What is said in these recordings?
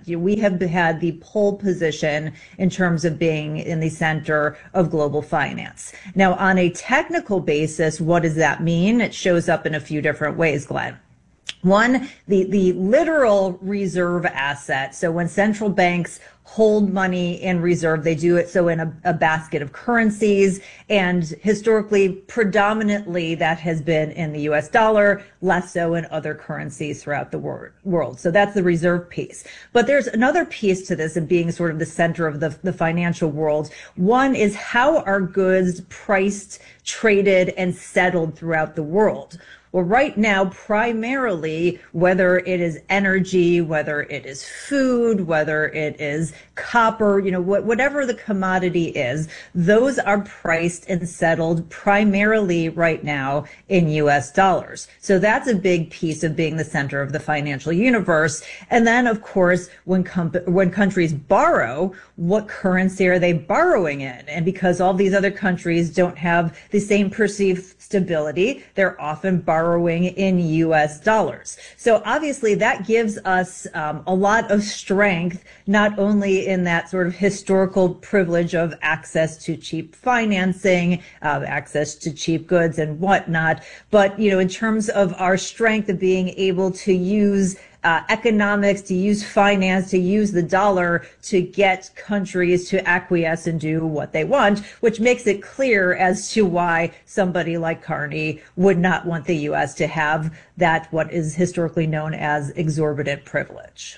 We have had the pole position in terms of being in the center of global finance. Now, on a technical basis, what does that mean? It shows up in a few different ways, Glenn. One, the literal reserve asset. So when central banks hold money in reserve, they do it so in a basket of currencies. And historically, predominantly, that has been in the US dollar, less so in other currencies throughout the world. So that's the reserve piece. But there's another piece to this of being sort of the center of the financial world. One is how are goods priced, traded, and settled throughout the world? Well, right now, primarily, whether it is energy, whether it is food, whether it is copper, whatever the commodity is, those are priced and settled primarily right now in US dollars. So that's a big piece of being the center of the financial universe. And then, of course, when countries borrow, what currency are they borrowing in? And because all these other countries don't have the same perceived stability, they're often borrowing in US dollars. So obviously that gives us a lot of strength, not only in that sort of historical privilege of access to cheap financing, access to cheap goods and whatnot, but, in terms of our strength of being able to use economics, to use finance, to use the dollar to get countries to acquiesce and do what they want, which makes it clear as to why somebody like Carney would not want the U.S. to have that, what is historically known as exorbitant privilege.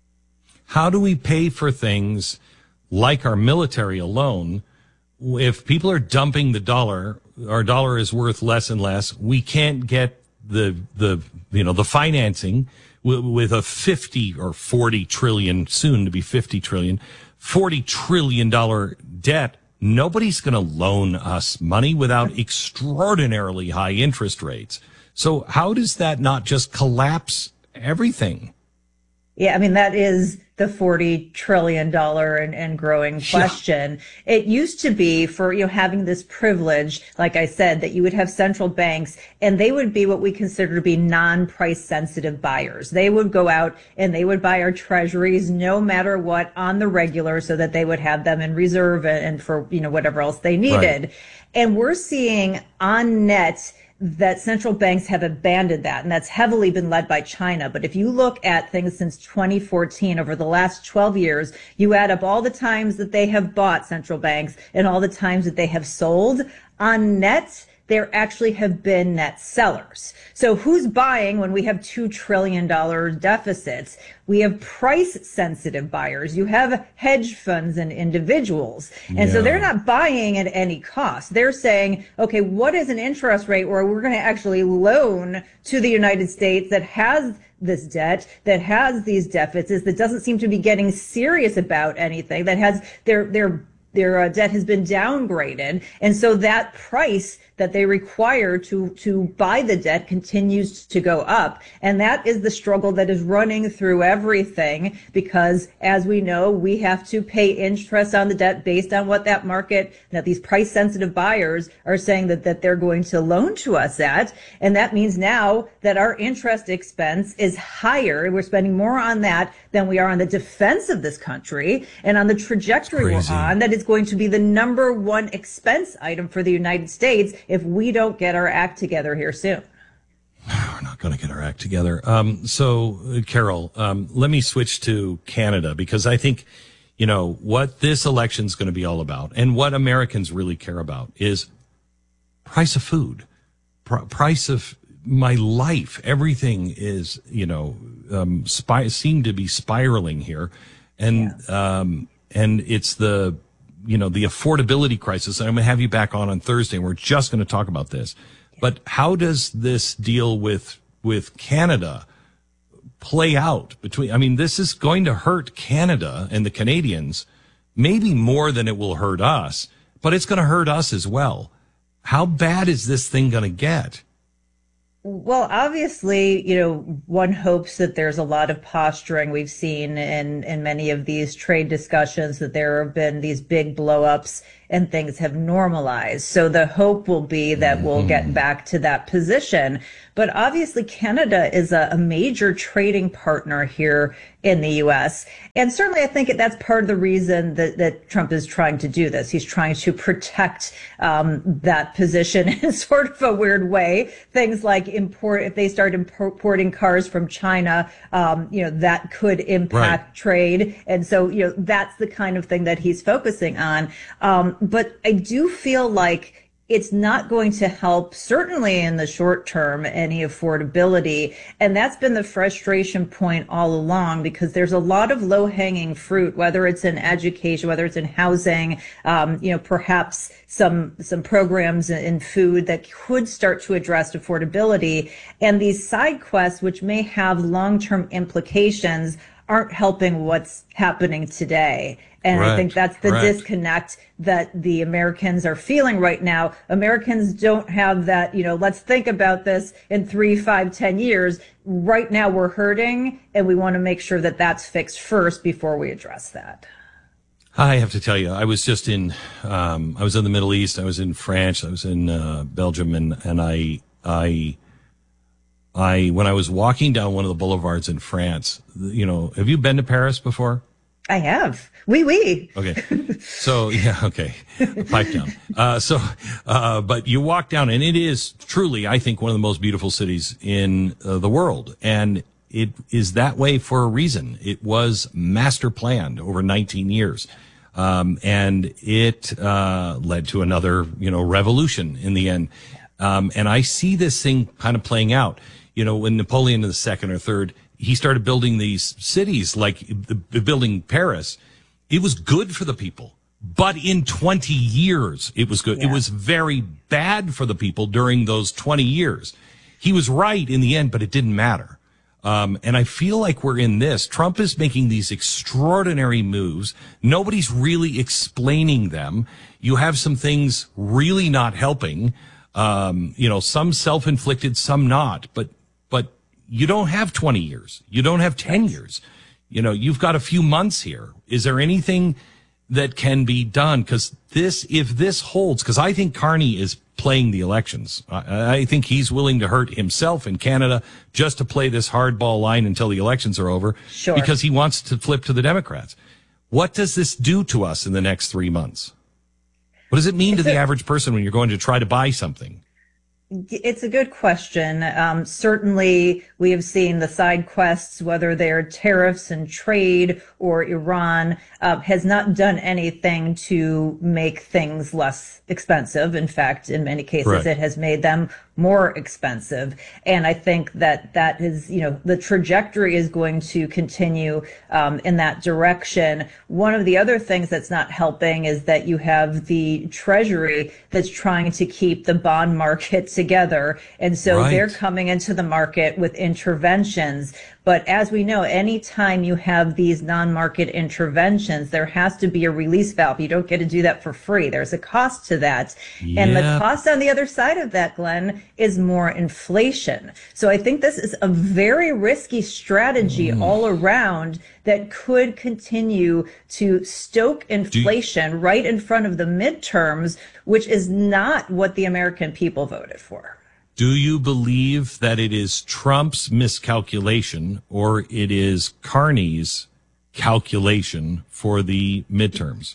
How do we pay for things like our military alone? If people are dumping the dollar, our dollar is worth less and less. We can't get the financing with a 50 or 40 trillion, soon to be 50 trillion, $40 trillion debt. Nobody's going to loan us money without extraordinarily high interest rates. So how does that not just collapse everything? Yeah, that is the $40 trillion and growing question. Yeah. It used to be for, having this privilege, like I said, that you would have central banks and they would be what we consider to be non-price sensitive buyers. They would go out and they would buy our treasuries no matter what on the regular so that they would have them in reserve and for, whatever else they needed. Right. And we're seeing on net that central banks have abandoned that, and that's heavily been led by China. But if you look at things since 2014, over the last 12 years, you add up all the times that they have bought, central banks, and all the times that they have sold, on net, there actually have been net sellers. So who's buying when we have $2 trillion deficits? We have price-sensitive buyers. You have hedge funds and individuals. And so they're not buying at any cost. They're saying, okay, what is an interest rate where we're going to actually loan to the United States that has this debt, that has these deficits, that doesn't seem to be getting serious about anything, that has their debt has been downgraded. And so that price that they require to buy the debt continues to go up. And that is the struggle that is running through everything, because as we know, we have to pay interest on the debt based on what that market, that these price sensitive buyers are saying that they're going to loan to us at. And that means now that our interest expense is higher. We're spending more on that than we are on the defense of this country and on the trajectory we're on. That is going to be the number one expense item for the United States if we don't get our act together here soon. We're not going to get our act together. So, Carol, let me switch to Canada, because I think, what this election is going to be all about and what Americans really care about is price of food, price of my life. Everything is, seem to be spiraling here. And, and it's the affordability crisis. I'm going to have you back on Thursday, and we're just going to talk about this. But how does this deal with Canada play out this is going to hurt Canada and the Canadians maybe more than it will hurt us, but it's going to hurt us as well. How bad is this thing going to get? Well, obviously, one hopes that there's a lot of posturing. We've seen in many of these trade discussions that there have been these big blowups and things have normalized. So the hope will be that we'll get back to that position. But obviously, Canada is a major trading partner here in the U.S. And certainly, I think that's part of the reason that Trump is trying to do this. He's trying to protect that position in sort of a weird way. Things like if they start importing cars from China, that could impact trade. And so, that's the kind of thing that he's focusing on. But I do feel like it's not going to help, certainly in the short term, any affordability. And that's been the frustration point all along, because there's a lot of low hanging fruit, whether it's in education, whether it's in housing, perhaps some programs in food that could start to address affordability. And these side quests, which may have long-term implications, aren't helping what's happening today. And I think that's the disconnect that the Americans are feeling right now. Americans don't have that, let's think about this in 3, 5, 10 years. Right now we're hurting, and we want to make sure that that's fixed first before we address that. I have to tell you, I was just I was in the Middle East. I was in France. I was in Belgium, and I when I was walking down one of the boulevards in France, have you been to Paris before? I have. Oui. Okay. So, yeah, okay. Pipe down. But you walk down, and it is truly, I think, one of the most beautiful cities in the world. And it is that way for a reason. It was master planned over 19 years. And it led to another, revolution in the end. And I see this thing kind of playing out. When Napoleon II or III, he started building these cities, like building Paris. It was good for the people, but in 20 years, it was good. Yeah. It was very bad for the people during those 20 years. He was right in the end, but it didn't matter. And I feel like we're in this. Trump is making these extraordinary moves. Nobody's really explaining them. You have some things really not helping. Some self-inflicted, some not, but you don't have 20 years. You don't have 10 years. You've got a few months here. Is there anything that can be done? Because if this holds, because I think Carney is playing the elections. I think he's willing to hurt himself in Canada just to play this hardball line until the elections are over. Sure. Because he wants to flip to the Democrats. What does this do to us in the next 3 months? What does it mean to the average person when you're going to try to buy something? It's a good question. Certainly, we have seen the side quests, whether they're tariffs and trade or Iran, has not done anything to make things less expensive. In fact, in many cases, It has made them more expensive. And I think that is, the trajectory is going to continue in that direction. One of the other things that's not helping is that you have the Treasury that's trying to keep the bond market together. And so they're coming into the market with interventions. But as we know, anytime you have these non-market interventions, there has to be a release valve. You don't get to do that for free. There's a cost to that. Yep. And the cost on the other side of that, Glenn, is more inflation. So I think this is a very risky strategy all around that could continue to stoke inflation right in front of the midterms, which is not what the American people voted for. Do you believe that it is Trump's miscalculation or it is Carney's calculation for the midterms?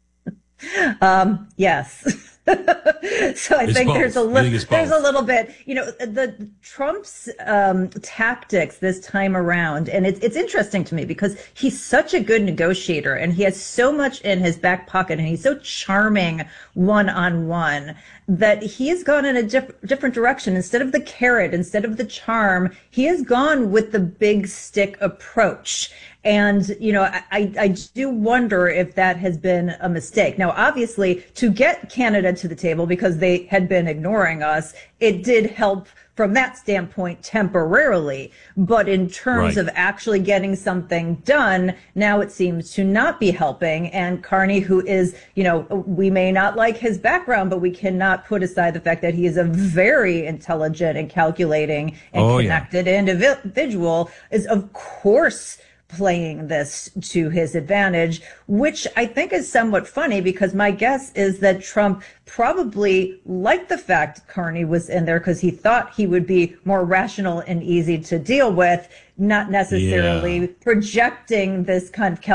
Yes. So I think there's a little bit, the Trump's tactics this time around, and it's interesting to me because he's such a good negotiator and he has so much in his back pocket and he's so charming one-on-one that he has gone in a different direction. Instead of the carrot, instead of the charm, he has gone with the big stick approach. And, I do wonder if that has been a mistake. Now, obviously, to get Canada to the table, because they had been ignoring us, it did help from that standpoint temporarily. But in terms of actually getting something done, now it seems to not be helping. And Carney, who is, we may not like his background, but we cannot put aside the fact that he is a very intelligent and calculating and connected individual, is of course playing this to his advantage, which I think is somewhat funny, because my guess is that Trump probably liked the fact Carney was in there because he thought he would be more rational and easy to deal with, not necessarily projecting this kind of